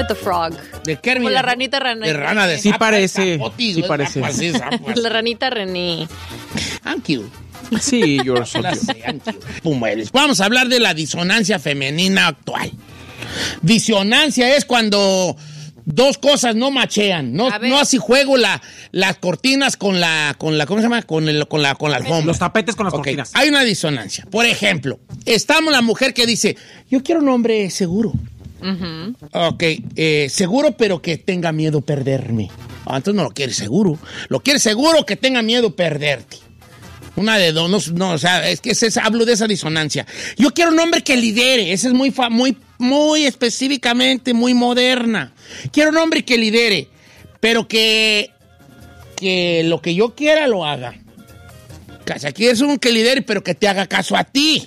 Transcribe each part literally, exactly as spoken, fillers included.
the Frog. ¿De Kermit? O la ranita René. De rana de Sí zapa, parece, zapoti, sí ¿no? parece. Zapas, sí, zapas. La ranita René. Thank you. Sí, you're so La cute. sé, thank you. Pumueles. Vamos a hablar de la disonancia femenina actual. Disonancia es cuando dos cosas no machean. No, A ver. no así juego la, las cortinas con la, con la, ¿cómo se llama? Con, el, con, la, con la alfombra. Los tapetes con las Ok, cortinas. hay una disonancia. Por ejemplo, estamos la mujer que dice, yo quiero un hombre seguro. Ujú. Ok, eh, seguro pero que tenga miedo perderme. Ah, entonces no lo quiere seguro. Lo quiere seguro que tenga miedo perderte. Una de dos, no, no, o sea, es que es esa, hablo de esa disonancia. Yo quiero un hombre que lidere, esa es muy, fa, muy, muy específicamente, muy moderna. Quiero un hombre que lidere, pero que, que lo que yo quiera lo haga. O sea, quieres un que lidere, pero que te haga caso a ti.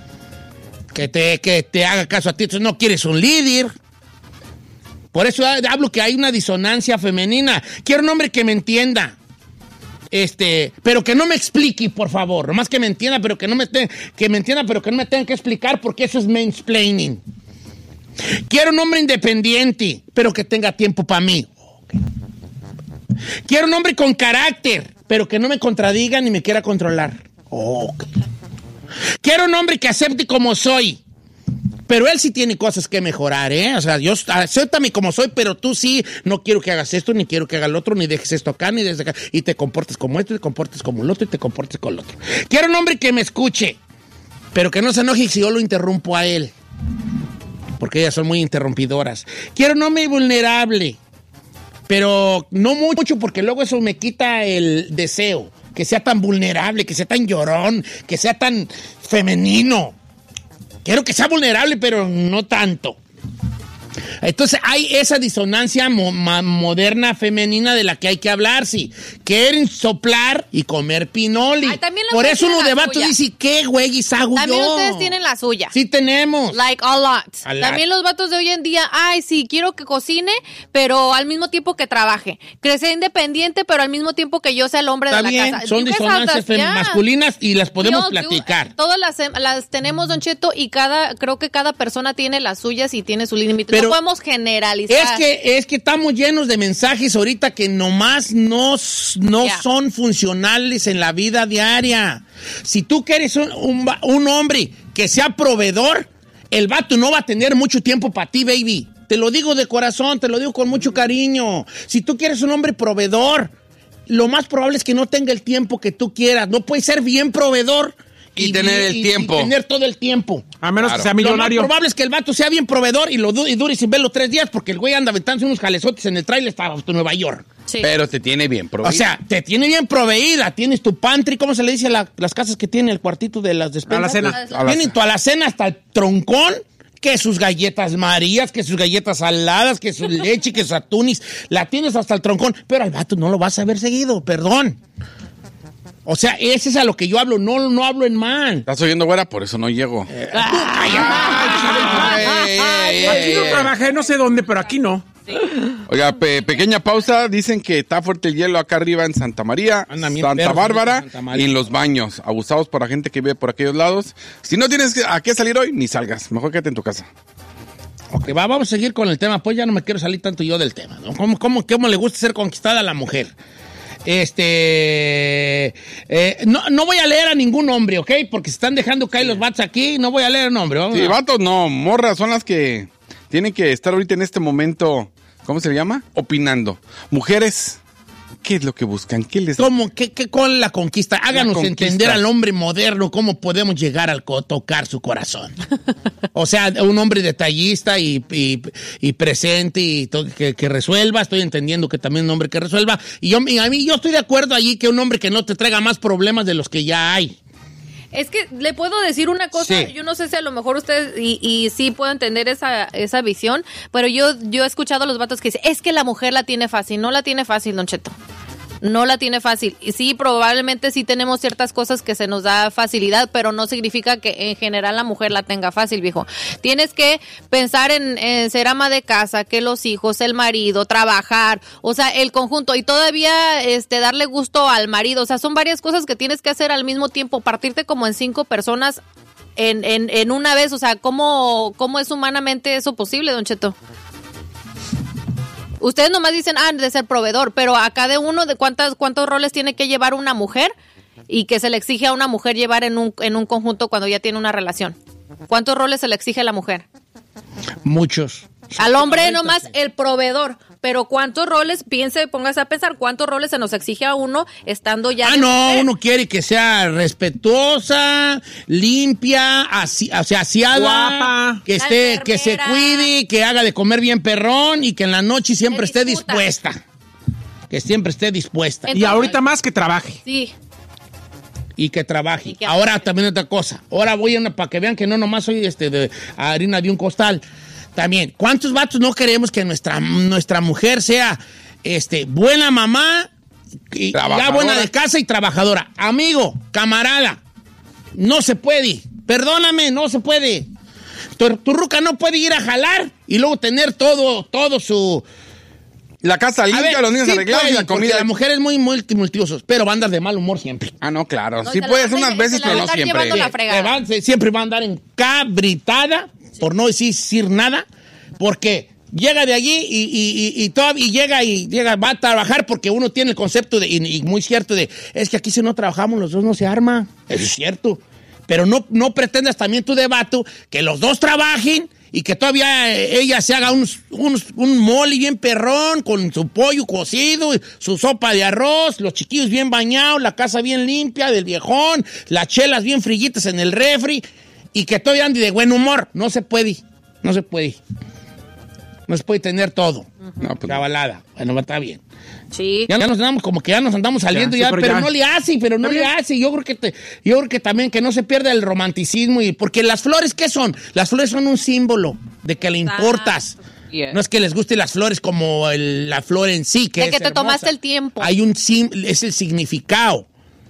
Que te, que te haga caso a ti. Entonces no quieres un líder. Por eso hablo que hay una disonancia femenina. Quiero un hombre que me entienda. Este, pero que no me explique, por favor. Nomás que me entienda, pero que no me te, que me entienda, pero que no me tenga que explicar, porque eso es mansplaining. Quiero un hombre independiente, pero que tenga tiempo para mí. Okay. Quiero un hombre con carácter, pero que no me contradiga ni me quiera controlar. Okay. Quiero un hombre que acepte como soy. Pero él sí tiene cosas que mejorar, ¿eh? O sea, yo, acéptame como soy, pero tú sí, no quiero que hagas esto, ni quiero que hagas lo otro, ni dejes esto acá, ni desde acá. Y te comportes como esto, y te comportes como el otro, y te comportes con el otro. Quiero un hombre que me escuche, pero que no se enoje si yo lo interrumpo a él. Porque ellas son muy interrumpidoras. Quiero un hombre vulnerable, pero no mucho, porque luego eso me quita el deseo. Que sea tan vulnerable, que sea tan llorón, que sea tan femenino. Quiero que sea vulnerable, pero no tanto. Entonces hay esa disonancia mo moderna femenina de la que hay que hablar, sí. Quieren soplar y comer pinoli. Ay, por eso uno de vatos suya. dice, ¿qué güey hago yo? También ustedes tienen la suya. Sí tenemos. Like a lot. A lot. También los vatos de hoy en día, ay, sí, quiero que cocine, pero al mismo tiempo que trabaje. Que sea independiente, pero al mismo tiempo que yo sea el hombre Está de bien, la casa. son You guys disonancias have that, yeah. masculinas y las podemos Yo, platicar. tú, todas las, las tenemos, Don Cheto, y cada, creo que cada persona tiene las suyas y tiene su límite. Pero no podemos generalizar. Es que, es que estamos llenos de mensajes ahorita que nomás no, no Yeah. son funcionales en la vida diaria. Si tú quieres un, un, un hombre que sea proveedor, el vato no va a tener mucho tiempo para ti, baby. Te lo digo de corazón, te lo digo con mucho cariño. Si tú quieres un hombre proveedor, lo más probable es que no tenga el tiempo que tú quieras. No puedes ser bien proveedor Y tener el y, tiempo. Y tener todo el tiempo. A menos Claro. que sea Lo más millonario. probable es que el vato sea bien proveedor y lo du y dure sin verlo tres días porque el güey anda aventándose unos jalezotes en el trailer hasta Nueva York. Sí. Pero te tiene bien proveído. O sea, te tiene bien proveída, tienes tu pantry, ¿cómo se le dice a la- las casas que tienen el cuartito de las despensas? Alacena. Alacena. Tienen tu alacena hasta el troncón, que sus galletas marías, que sus galletas saladas, que su leche, que sus atunis, la tienes hasta el troncón, pero al vato no lo vas a ver seguido, perdón. O sea, ese es a lo que yo hablo, no, no hablo en mal. ¿Estás oyendo, güera? Por eso no llego. Aquí no trabajé, no sé dónde, pero aquí no. Oiga, pe pequeña pausa. Dicen que está fuerte el hielo acá arriba en Santa María, Anda bien Santa perro, Bárbara Santa María. y en los baños. Abusados por la gente que vive por aquellos lados. Si no tienes que- a qué salir hoy, ni salgas. Mejor quédate en tu casa. Ok, va, vamos a seguir con el tema, pues ya no me quiero salir tanto yo del tema, ¿no? ¿Cómo, cómo, cómo le gusta ser conquistada a la mujer? Este, eh, no, no voy a leer a ningún hombre, ¿ok? Porque se están dejando caer los vatos aquí, no voy a leer a nombre. Vamos Sí, a- vatos no, morras son las que tienen que estar ahorita en este momento, ¿cómo se llama? Opinando. Mujeres, ¿qué es lo que buscan? ¿Qué les ¿Cómo? ¿Qué, qué con la conquista? Háganos conquista. entender al hombre moderno cómo podemos llegar al co- tocar su corazón. O sea, un hombre detallista y, y, y presente y to- que, que resuelva. Estoy entendiendo que también un hombre que resuelva. Y, yo, y a mí yo estoy de acuerdo allí que un hombre que no te traiga más problemas de los que ya hay. Es que le puedo decir una cosa, Sí. yo no sé si a lo mejor ustedes, y, y sí puedo entender esa, esa visión, pero yo, yo he escuchado a los vatos que dicen, es que la mujer la tiene fácil. No la tiene fácil, Don Cheto. No la tiene fácil. Y sí, probablemente sí tenemos ciertas cosas que se nos da facilidad, pero no significa que en general la mujer la tenga fácil, viejo. Tienes que pensar en, en ser ama de casa, que los hijos, el marido, trabajar, o sea, el conjunto, y todavía este darle gusto al marido. O sea, son varias cosas que tienes que hacer al mismo tiempo, partirte como en cinco personas en, en, en una vez. O sea, ¿cómo, cómo es humanamente eso posible, Don Cheto? Ustedes nomás dicen, ah, de ser proveedor, pero a cada uno de cuántas, cuántos roles tiene que llevar una mujer y que se le exige a una mujer llevar en un, en un conjunto cuando ya tiene una relación. ¿Cuántos roles se le exige a la mujer? Muchos. Al hombre nomás el proveedor, pero ¿cuántos roles, piense, póngase a pensar, cuántos roles se nos exige a uno estando ya... Ah, no, mujer? Uno quiere que sea respetuosa, limpia, asi, o sea, aseada, guapa, que esté, que se cuide, que haga de comer bien perrón y que en la noche siempre esté dispuesta. Que siempre esté dispuesta. Entonces, y ahorita más que trabaje. Sí. Y que trabaje. Y que Ahora hace. También otra cosa. Ahora voy a una, para que vean que no nomás soy este, de harina de un costal. También, ¿cuántos vatos no queremos que nuestra, nuestra mujer sea este, buena mamá, y ya buena de casa y trabajadora? Amigo, camarada, no se puede. Perdóname, no se puede. Tu, tu ruca no puede ir a jalar y luego tener todo, todo su... La casa limpia, los niños sí arreglados puede, y la comida. La mujer es muy multimultiusos, pero va a andar de mal humor siempre. Ah, no, claro. No, sí puedes unas veces, pero no siempre. Va, siempre va a andar encabritada, sí. por no decir, decir nada, porque llega de allí y, y, y, y, todo, y llega y llega, va a trabajar porque uno tiene el concepto, de, y, y muy cierto, de, es que aquí si no trabajamos los dos no se arma. Eso es cierto. Pero no, no pretendas también tu debate que los dos trabajen y que todavía ella se haga un, un, un mole bien perrón con su pollo cocido, su sopa de arroz, los chiquillos bien bañados, la casa bien limpia del viejón, las chelas bien frillitas en el refri y que todavía ande de buen humor. No se puede, no se puede. No se puede tener todo. Uh-huh. No, pues, cabalada. Bueno, está bien. Sí. Ya nos andamos, como que ya nos andamos saliendo ya, ya pero, pero ya. no le hace, pero no pero le ya. hace. Yo creo que te, yo creo que también que no se pierda el romanticismo y porque las flores, ¿qué son? Las flores son un símbolo de que le importas. Yeah. No es que les guste las flores como el, la flor en sí, que de es que te hermosa. Tomaste el tiempo. Hay un sim, es el significado.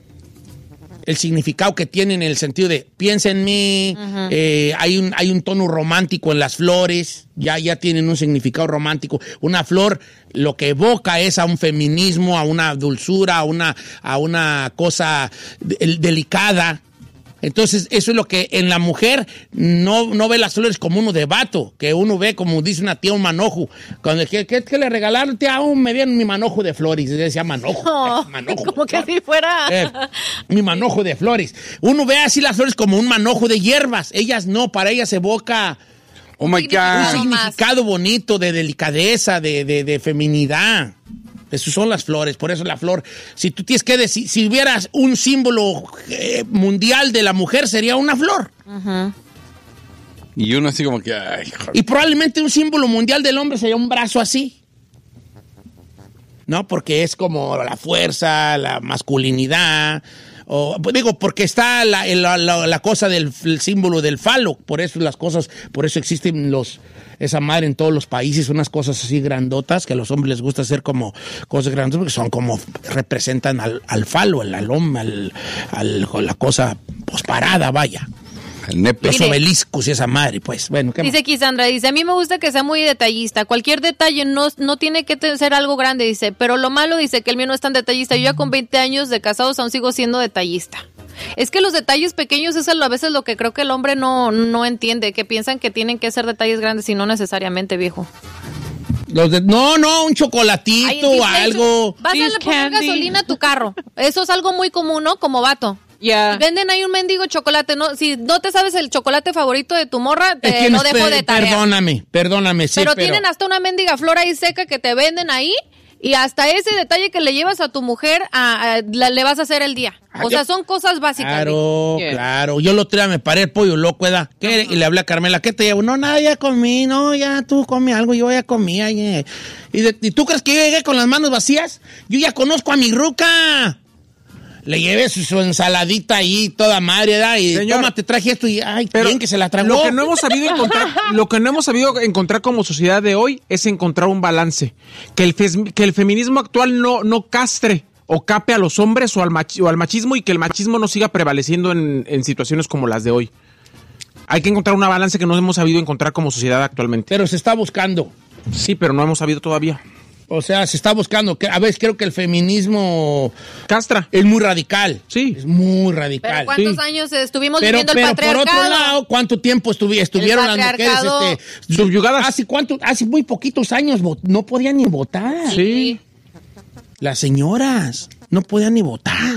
El significado que tienen en el sentido de piensa en mí, uh-huh. eh, hay un hay un tono romántico en las flores, ya, ya tienen un significado romántico. Una flor lo que evoca es a un feminismo, a una dulzura, a una, a una cosa de, delicada. Entonces, eso es lo que en la mujer no, no ve las flores como uno de vato, que uno ve como dice una tía, un manojo. Cuando ¿qué, qué, qué le regalaron? Tía, oh, me dieron mi manojo de flores. Y decía manojo. Oh, eh, manojo como que si fuera. Eh, mi manojo de flores. Uno ve así las flores como un manojo de hierbas. Ellas no, para ellas evoca oh my God. un significado bonito de delicadeza, de, de, de feminidad. Esas son las flores, por eso la flor, si tú tienes que decir, si hubieras un símbolo eh, mundial de la mujer, sería una flor. Uh-huh. Y uno así como que, ay, joder. Y probablemente un símbolo mundial del hombre sería un brazo así. ¿No? Porque es como la fuerza, la masculinidad, o digo, porque está la, la, la, la cosa del el símbolo del falo, por eso las cosas, por eso existen los... esa madre en todos los países, unas cosas así grandotas, que a los hombres les gusta hacer como cosas grandes, porque son como, representan al, al falo, al hombre, al, al, la cosa posparada, vaya. El nepe. Los obeliscos y esa madre, pues. Bueno, ¿qué dice más? aquí Sandra, dice, a mí me gusta que sea muy detallista. Cualquier detalle no, no tiene que ser algo grande, dice, pero lo malo, dice, que el mío no es tan detallista. Yo ya con veinte años de casados aún sigo siendo detallista. Es que los detalles pequeños es a veces lo que creo que el hombre no, no entiende, que piensan que tienen que ser detalles grandes y no necesariamente, viejo. Los de, no, no, un chocolatito o algo. Vas a poner gasolina a tu carro. Eso es algo muy común, ¿no? Como vato. Yeah. Venden ahí un mendigo chocolate, ¿no? Si no te sabes el chocolate favorito de tu morra, te lo dejo de tarea. Perdóname, perdóname, sí, pero, pero... tienen hasta una mendiga flor ahí seca que te venden ahí y hasta ese detalle que le llevas a tu mujer a, a, la, le vas a hacer el día. O ah, sea, son cosas básicas. Claro, yeah. claro. Yo el otro día me paré el pollo loco, ¿verdad? ¿Qué? Uh-huh. Y le hablé a Carmela, ¿qué te llevo? No, nada, ya comí, no, ya tú comí algo, yo ya comí. Yeah. ¿Y, de, ¿Y tú crees que yo llegué con las manos vacías? Yo ya conozco a mi ruca. Le llevé su, su ensaladita ahí, toda madre, ¿verdad? Y señor, toma, te traje esto y ay, pero bien que se la tragó. Lo que no hemos sabido encontrar, lo que no hemos sabido encontrar como sociedad de hoy es encontrar un balance. Que el, fe, que el feminismo actual no, no castre o cape a los hombres o al, machi, o al machismo y que el machismo no siga prevaleciendo en, en situaciones como las de hoy. Hay que encontrar una balance que no hemos sabido encontrar como sociedad actualmente. Pero se está buscando. Sí, pero no hemos sabido todavía. O sea, se está buscando. que- A veces creo que el feminismo Castra. es muy radical. Sí. Es muy Pero radical. ¿cuántos sí. años estuvimos Pero, viviendo el pero por patriarcado? otro lado, ¿cuánto tiempo estuvi- estuvieron las mujeres patriarcado- este, Subyugadas. Hace, cuánto, hace muy poquitos años vo- no podían ni votar. Sí. Las señoras no podían ni votar.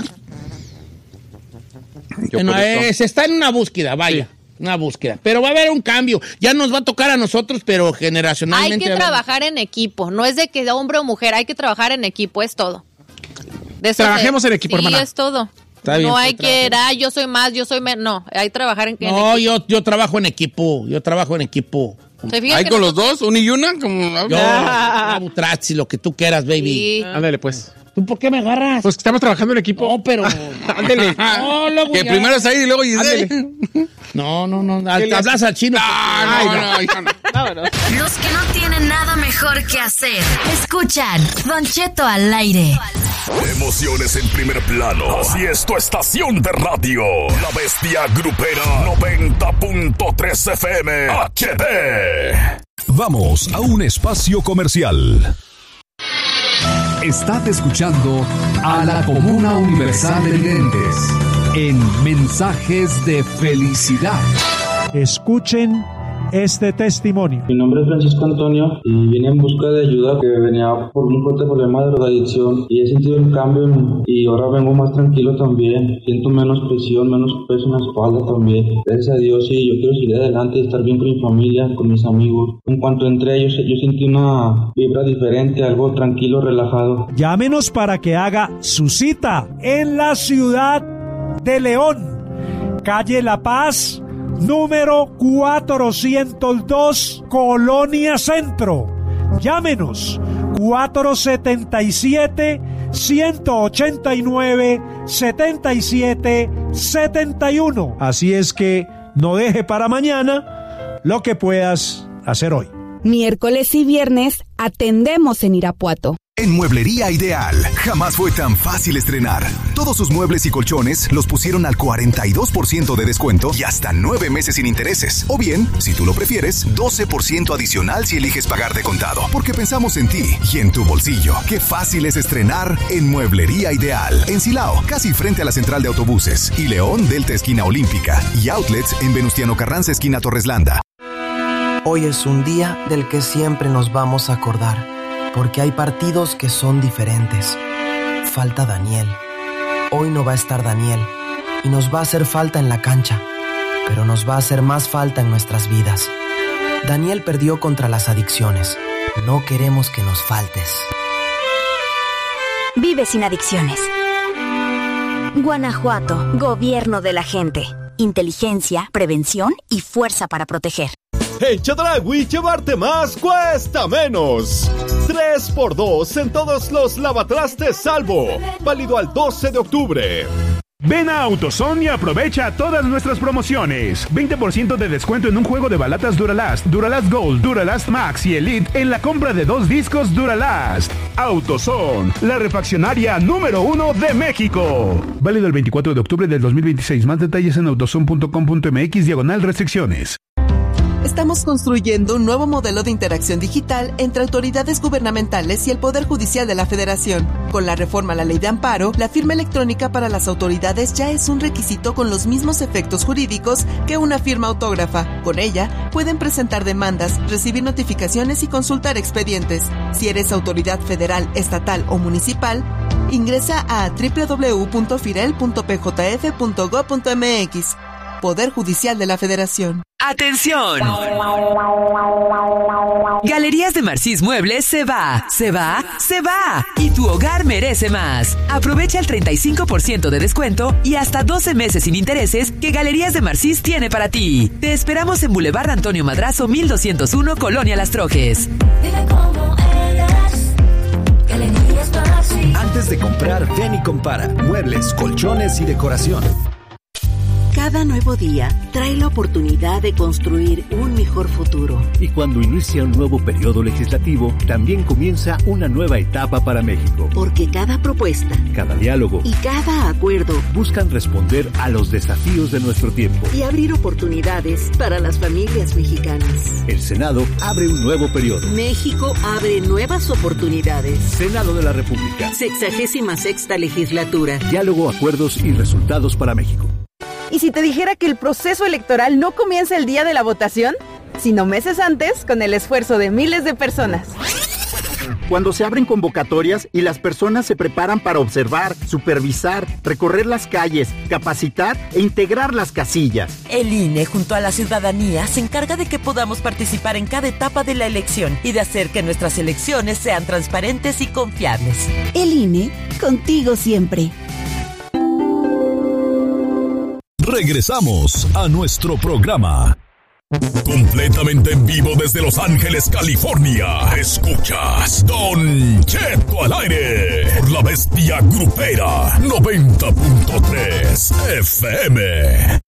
Yo Bueno, por eso- eh, se está en una búsqueda, vaya. Una búsqueda. Pero va a haber un cambio. Ya nos va a tocar a nosotros, pero Hay generacionalmente. que va a haber- trabajar en equipo, no es de que hombre o mujer, hay que trabajar en equipo, es todo. De eso Trabajemos se- en equipo, sí, hermana. es todo. Está bien, no pues, hay que, ah, yo soy más, yo soy menos, no, hay que trabajar en, en No, equipo. yo, yo trabajo en equipo. Yo trabajo en equipo. ¿Se fijan ¿Hay que con los nosotros- dos? ¿Una y una? Como... Yo, Abu Trazzi, lo que tú quieras, baby. Sí. Ándale, pues. ¿Tú por qué me agarras? Pues que estamos trabajando en equipo. no, pero. Ándale. No, luego Que ya. primero es ahí y luego Giselle. No, no, no. Al, ¿Qué le hablas al chino. Ah, Ay, no, no, hijo, no. Los que no tienen nada mejor que hacer. Escuchan Don Cheto al aire. Emociones en primer plano. Así es tu estación de radio. La Bestia Grupera noventa punto tres F M H D. Vamos a un espacio comercial. Estás escuchando a la Comuna Universal de Videntes en Mensajes de Felicidad. Escuchen este testimonio. Mi nombre es Francisco Antonio y vine en busca de ayuda que venía por un fuerte problema de drogadicción y he sentido un cambio en- y ahora vengo más tranquilo también. Siento menos presión, menos peso en la espalda también. Gracias a Dios sí, yo quiero seguir adelante y estar bien con mi familia, con mis amigos. En cuanto entré yo, yo sentí una vibra diferente, algo tranquilo, relajado. Llámenos para que haga su cita en la ciudad de León, calle La Paz, número cuatrocientos dos, Colonia Centro. Llámenos cuatro siete siete, uno ocho nueve, siete siete siete uno. Así es que no deje para mañana lo que puedas hacer hoy. Miércoles y viernes atendemos en Irapuato. En Mueblería Ideal, jamás fue tan fácil estrenar. Todos sus muebles y colchones los pusieron al cuarenta y dos por ciento de descuento y hasta nueve meses sin intereses. O bien, si tú lo prefieres, doce por ciento adicional si eliges pagar de contado. Porque pensamos en ti y en tu bolsillo. Qué fácil es estrenar en Mueblería Ideal. En Silao, casi frente a la central de autobuses. Y León, Delta esquina Olímpica. Y outlets en Venustiano Carranza esquina Torreslanda. Hoy es un día del que siempre nos vamos a acordar, porque hay partidos que son diferentes. Falta Daniel. Hoy no va a estar Daniel y nos va a hacer falta en la cancha, pero nos va a hacer más falta en nuestras vidas. Daniel perdió contra las adicciones. No queremos que nos faltes. Vive sin adicciones. Guanajuato, gobierno de la gente. Inteligencia, prevención y fuerza para proteger. En Chedraui, llevarte más cuesta menos. tres por dos en todos los lavatrastes Salvo. Válido al doce de octubre. Ven a AutoZone y aprovecha todas nuestras promociones. veinte por ciento de descuento en un juego de balatas Duralast, Duralast Gold, Duralast Max y Elite en la compra de dos discos Duralast. AutoZone, la refaccionaria número uno de México. Válido el veinticuatro de octubre del dos mil veintiséis. Más detalles en autozone punto com punto m x diagonal restricciones. Estamos construyendo un nuevo modelo de interacción digital entre autoridades gubernamentales y el Poder Judicial de la Federación. Con la reforma a la Ley de Amparo, la firma electrónica para las autoridades ya es un requisito con los mismos efectos jurídicos que una firma autógrafa. Con ella, pueden presentar demandas, recibir notificaciones y consultar expedientes. Si eres autoridad federal, estatal o municipal, ingresa a doble u doble u doble u punto firel punto p j f punto gob punto m x. Poder Judicial de la Federación. ¡Atención! Galerías de Marcís Muebles se va, se va, se va. Y tu hogar merece más. Aprovecha el treinta y cinco por ciento de descuento y hasta doce meses sin intereses que Galerías de Marcís tiene para ti. Te esperamos en Boulevard Antonio Madrazo mil doscientos uno, Colonia Las Trojes. Antes de comprar, ven y compara muebles, colchones y decoración. Cada nuevo día trae la oportunidad de construir un mejor futuro. Y cuando inicia un nuevo periodo legislativo, también comienza una nueva etapa para México. Porque cada propuesta, cada diálogo y cada acuerdo buscan responder a los desafíos de nuestro tiempo y abrir oportunidades para las familias mexicanas. El Senado abre un nuevo periodo. México abre nuevas oportunidades. Senado de la República. Sexagésima sexta legislatura. Diálogo, acuerdos y resultados para México. ¿Y si te dijera que el proceso electoral no comienza el día de la votación, sino meses antes, con el esfuerzo de miles de personas? Cuando se abren convocatorias y las personas se preparan para observar, supervisar, recorrer las calles, capacitar e integrar las casillas. El I N E, junto a la ciudadanía, se encarga de que podamos participar en cada etapa de la elección y de hacer que nuestras elecciones sean transparentes y confiables. El I N E, contigo siempre. Regresamos a nuestro programa. Completamente en vivo desde Los Ángeles, California. Escuchas Don Cheto al aire por La Bestia Grupera noventa punto tres F M.